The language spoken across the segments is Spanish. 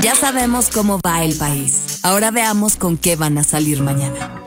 Ya sabemos cómo va el país. Ahora veamos con qué van a salir mañana.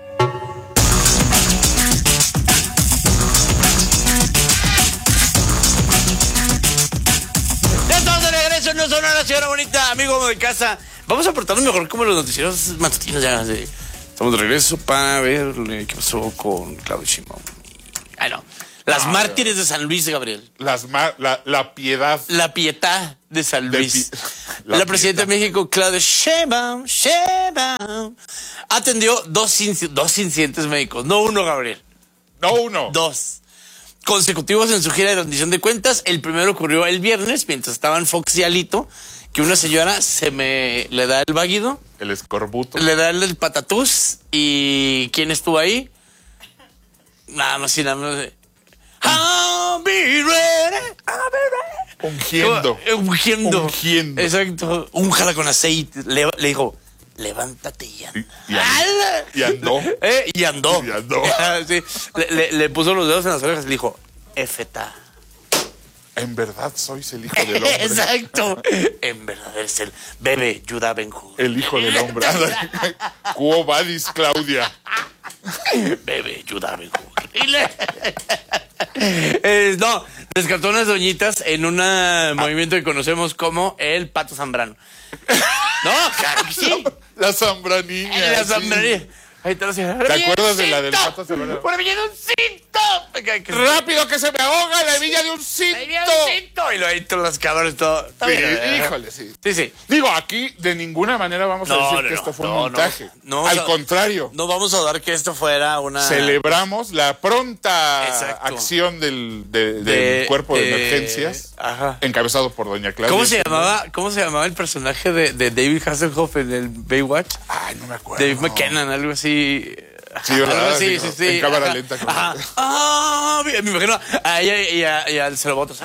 Ya estamos de regreso, no son una señora bonita, amigo de casa. Vamos a portarnos mejor como los noticieros matutinos ya. Sí. Estamos de regreso para ver qué pasó con Claudio Sheinbaum. Ay, no. Las mártires de San Luis, Gabriel. La piedad. La pietad de San Luis. La presidenta de México, Claudia Sheinbaum, atendió dos incidentes médicos. No uno, Gabriel. No uno. Dos. Consecutivos en su gira de rendición de cuentas. El primero ocurrió el viernes, mientras estaba en Fox y Alito, que una señora le da el váguido. El escorbuto. Le da el patatús. ¿Y quién estuvo ahí? Nada más y nada más. I'll be ready, I'll be ready. Ungiendo. Ungiendo. Exacto. Únjala con aceite. Le dijo, levántate y anda. Y andó. Y andó. Y andó. Sí. Le puso los dedos en las orejas y le dijo, Efeta. En verdad sois el hijo del hombre. Exacto. En verdad eres el bebé Judá Ben-Hur. El hijo del hombre. Quo vadis, Claudia. Bebé Judá Ben-Hur. No, rescató unas doñitas en un movimiento que conocemos como el Pato Zambrano. No, claro que sí. La Zambraniña. La Zambraniña. Sí. Ahí te acuerdas de la del Pato Zambrano? ¡Por la villa de un cinto! ¡Rápido que se me ahoga la villa de un cinto! Y lo ahí todos los cabrones, todo. Híjole, sí. Sí. Digo, aquí de ninguna manera vamos a decir que esto fue un montaje. No, al contrario. No vamos a dar que esto fuera una... Celebramos la pronta acción del cuerpo de emergencias, encabezado por doña Claudia. ¿Cómo se llamaba el personaje de David Hasselhoff en el Baywatch? Ay, no me acuerdo. Dave McKenna, algo así. Sí, ¿verdad? Sí. En cámara lenta. Me imagino a ella y al Cerobotos.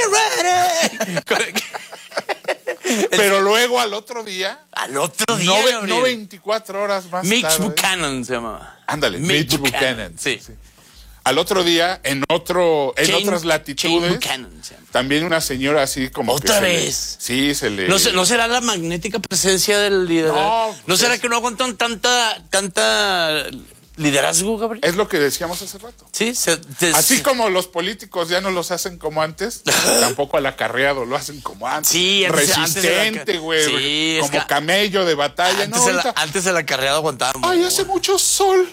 Pero luego al otro día. No 24 horas más Mitch tarde. Buchanan se llamaba. Ándale, Mitch Buchanan. Sí. Al otro día, en otras latitudes, también una señora así como ¿Otra vez? Sí, se le... ¿No será la magnética presencia del liderazgo? ¿No será que no aguantan tanta liderazgo, Gabriel? Es lo que decíamos hace rato. Sí. Así como los políticos ya no los hacen como antes, tampoco al acarreado lo hacen como antes. Sí, resistente, güey. Sí, como camello de batalla. Antes el acarreado aguantaba mucho. Ay, hace mucho sol.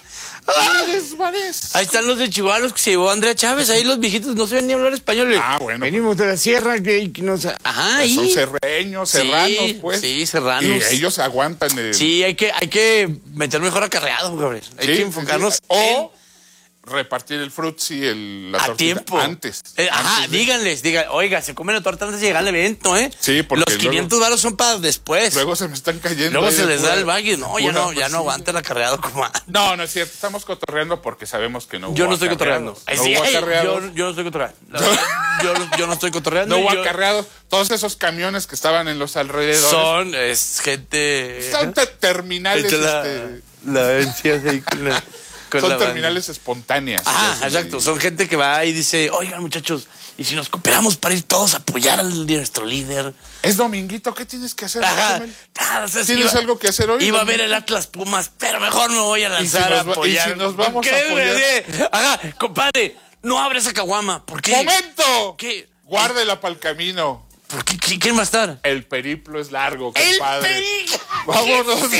Ahí están los de Chihuahua, los que se llevó Andrea Chávez. Ahí los viejitos no saben ni hablar español. Bueno. Venimos de la sierra que no sé. Son serranos, pues. Sí, serranos. Y ellos aguantan Sí, hay que meter mejor acarreado, Gabriel. Hay que enfocarnos o repartir el frutzi la tortita tiempo. Antes. Díganles, oiga, se comen la torta antes de llegar al evento, ¿eh? Sí, porque los 500 varos son para después. Luego se me están cayendo. Luego se les da el baguio. No, ya no aguanta el acarreado como antes. No es cierto. Estamos cotorreando porque sabemos que no hubo Yo no estoy cotorreando. Yo no estoy cotorreando. Yo no estoy cotorreando. No hubo acarreado. Todos esos camiones que estaban en los alrededores. Son gente... Son terminales. La herencia de... Son terminales espontáneas. Exacto. Son gente que va y dice, oigan, muchachos, ¿y si nos cooperamos para ir todos a apoyar a nuestro líder? Es dominguito, ¿qué tienes que hacer? ¿Tienes algo que hacer hoy? Iba a ver el Atlas Pumas, pero mejor me voy a lanzar a apoyar. ¿Y si nos vamos a apoyar? Compadre, no abre esa caguama. ¿Por qué? ¡Momento! ¿Qué? Guárdela para el camino. ¿Por qué? ¿Quién va a estar? El periplo es largo, compadre. ¡El periplo! ¡Vámonos!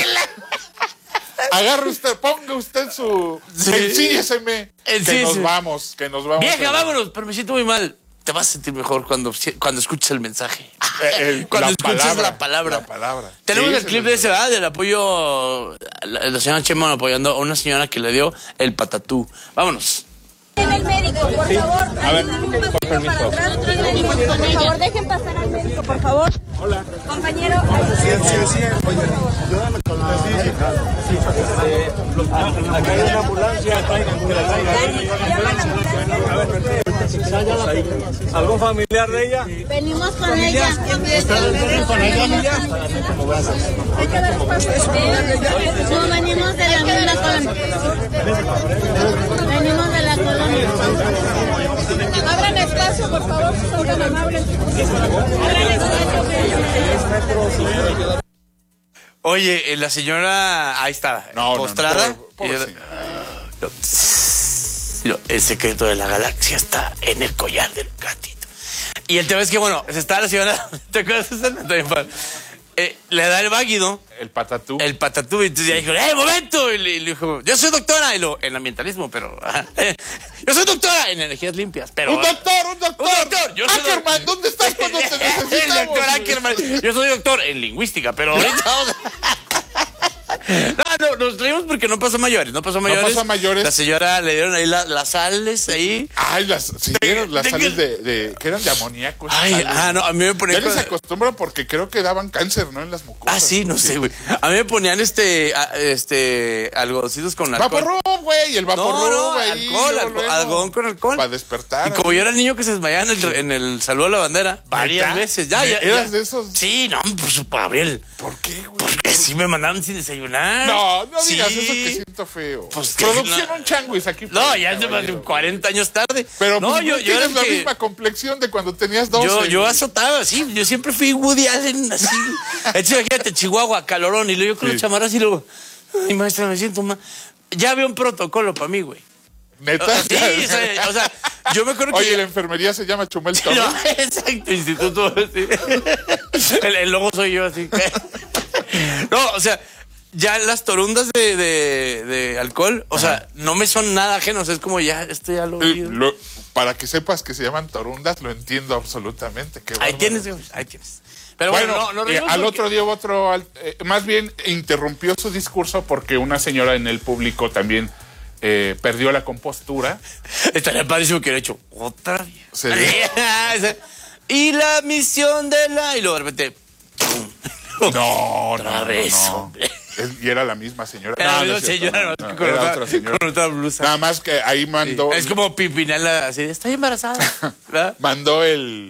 Agarre usted, ponga usted su... Ensíñeseme. Que nos vamos. Vieja, vámonos, pero me siento muy mal. Te vas a sentir mejor cuando escuches el mensaje. Cuando escuches la palabra. Tenemos el clip de ese, ¿verdad? Del apoyo, la señora Sheinbaum apoyando a una señora que le dio el patatú. Vámonos. El médico, por favor. A ver, por permiso. Por favor, dejen pasar al médico, por favor. Hola. Compañero. Sí. Oye, ayúdame con la... Acá hay una ambulancia. Que la traigan. ¿Algún familiar de ella? Venimos con ella. ¿Con ella? No, venimos de la misma colonia. Venimos de la colonia. Abran espacio, por favor, son tan amables. Abran espacio. Oye, la señora ahí está, postrada. El secreto de la galaxia está en el collar del gatito. Y el tema es que, bueno, está la señora, ¿te acuerdas? Le da el váguido. El patatú. Y entonces ya dijo, momento. Y le dijo, yo soy doctora en ambientalismo, pero... yo soy doctora en energías limpias, pero... ¡Un doctor! Yo soy Ackerman, ¿dónde estás cuando te necesitamos? El doctor Ackerman. Yo soy doctor en lingüística, pero ahorita vamos No, nos traímos porque no pasó a mayores. La señora le dieron ahí las sales ahí. Ay, las sales de que eran de amoníaco. Ay, no, a mí me ponían. Ya les acostumbran porque creo que daban cáncer, ¿no? En las mucosas. Ah, sí, no sé, güey. A mí me ponían algodoncitos con alcohol. Vaporub, güey, el Vaporub ahí. Algodón con alcohol. Para despertar. Y como yo era el niño que se desmayaba en el saludo a la bandera, varias veces. ¿Eras de esos? Sí, no, pues, Gabriel. ¿Por qué, güey? Porque sí me mandaban sin desayunar. No digas eso, que siento feo. Pues producción un changuis aquí. No, ya es de 40 años tarde. Pero no, yo tienes la misma complexión de cuando tenías 12. Yo azotaba, sí. Yo siempre fui Woody Allen, así. Imagínate, Chihuahua, calorón. Y luego yo con los chamarras y luego... Ay, maestra, me siento mal. Ya había un protocolo para mí, güey. ¿Neta? Sí, o sea, yo me acuerdo que... Oye, la enfermería se llama Chumel Torres. No, exacto, instituto. Sí. El logo soy yo, así. No, o sea... Ya las torundas de alcohol, o sea, no me son nada ajenos, es como ya, esto ya lo he oído. Para que sepas que se llaman torundas, lo entiendo absolutamente. Ahí tienes. Pero bueno, no al otro día más bien interrumpió su discurso porque una señora en el público también perdió la compostura. Estaría padrísimo que hubiera hecho otra vez. Y la misión de la... Y luego de repente... No, otra vez, hombre. Y era la misma señora. Era la misma señora, era otra señora. Con otra blusa. Nada más que ahí mandó... Sí. Es como Pimpinela, así, estoy embarazada. Mandó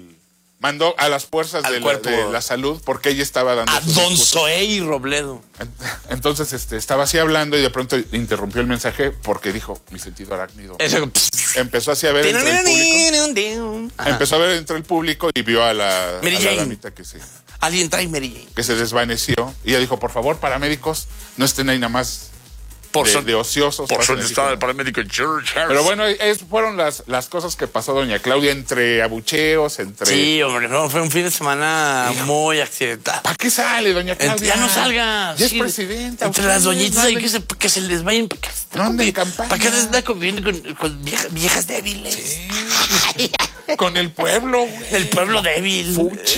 a las fuerzas de la salud porque ella estaba dando... A Don Zoé y Robledo. Entonces estaba así hablando y de pronto interrumpió el mensaje porque dijo, mi sentido arácnido. Empezó así a ver entre el público. Empezó a ver entre el público y vio a la damita que se... Alguien trae Mary Jane. Que se desvaneció. Y ella dijo, por favor, paramédicos, no estén ahí nada más de ociosos. Por suerte estaba el paramédico George Harris. Pero bueno, fueron las cosas que pasó doña Claudia, entre abucheos, entre... Sí, hombre, fue un fin de semana muy accidentado. ¿Para qué sale doña Claudia? Ya no salga. Ya es presidenta. Entre las doñitas ahí que se les vayan. No ande en campaña. ¿Para qué se está conviviendo con viejas débiles? Sí. Con el pueblo, güey. El pueblo débil.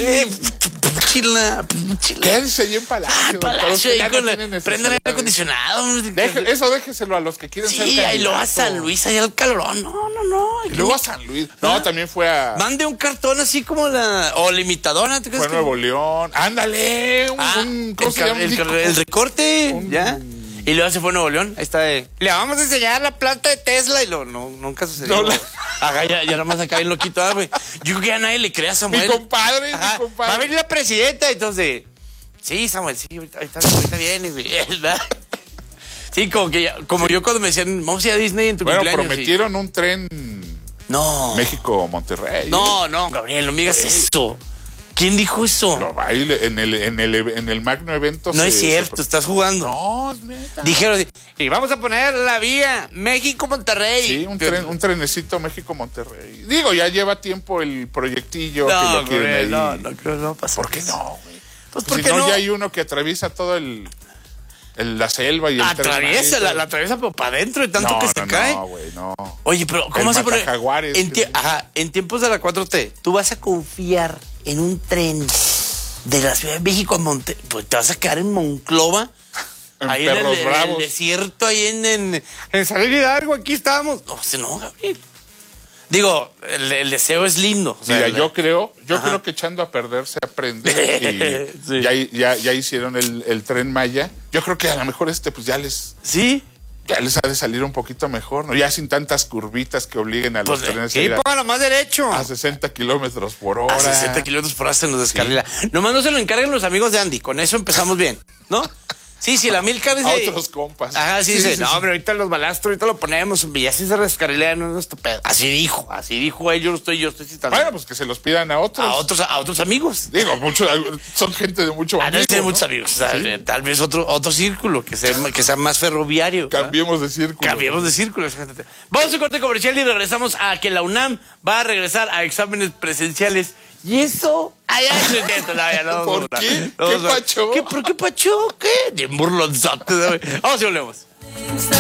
Chila. Quédense ahí en Palacio. Palacio ahí prendan el aire acondicionado. Eso déjeselo a los que quieren ser candidatos. Sí, y luego a San Luis, allá al calorón. No. Y luego a San Luis. No, también fue a... Mande un cartón así como o la imitadora. Fue a Nuevo León. Ándale. El recorte. ¿Ya? Y luego se fue a Nuevo León. Ahí está le vamos a enseñar la planta de Tesla. Y nunca sucedió. Ya nada más acá bien loquito, güey. Yo creo que a nadie le crea a Samuel. Mi compadre. Va a venir la presidenta. Entonces, sí, Samuel, sí, ahorita viene, güey. Sí, como yo cuando me decían, vamos a ir a Disney en tu cumpleaños. Bueno, prometieron un tren México-Monterrey. No, Gabriel, no me digas eso. ¿Quién dijo eso? No, ahí en el magno evento. No es cierto, estás jugando. No, es neta. Dijeron, y vamos a poner la vía México-Monterrey. Sí, un trenecito México-Monterrey. Digo, ya lleva tiempo el proyectillo que lo quieren ahí. No creo que no pasa. ¿Por qué no, güey? Pues si no, ya hay uno que atraviesa todo la selva y el atraviesa, la atraviesa pero para adentro de tanto que se cae. No, güey, no. Oye, pero ¿cómo se pone? En tiempos de la 4T, tú vas a confiar en un tren de la Ciudad de México a Monterrey, pues te vas a quedar en Monclova, ahí en el desierto, ahí en San Hidalgo, aquí estábamos. No, Gabriel. Digo, el deseo es lindo. O sea, mira, yo creo que echando a perder se aprende. Y sí. ya hicieron el Tren Maya. Yo creo que a lo mejor pues ya les... ¿Sí? Ya les ha de salir un poquito mejor, ¿no? Ya sin tantas curvitas que obliguen a los trenes a ir póngalo más derecho. A 60 kilómetros por hora. A 60 kilómetros por hora se nos descarrila. Nomás no se lo encarguen los amigos de Andy. Con eso empezamos bien, ¿no? Sí, la Milka a otros compas. Ajá, sí, dice, no, pero ahorita los balastros, ahorita lo ponemos, y así se rescarrilean, no es tu pedo. Así dijo él, yo estoy citando. Bueno, pues que se los pidan a otros. A otros amigos. Digo, son gente de mucho amigo. Tiene muchos amigos. Tal vez otro círculo, que sea más ferroviario. Cambiemos de círculo. Vamos a un corte comercial y regresamos a que la UNAM va a regresar a exámenes presenciales. ¿Y eso? No, ¿Por qué? ¿Qué pacho? ¿Por qué pacho? ¿Qué? De burlonzote. Vamos y volvemos.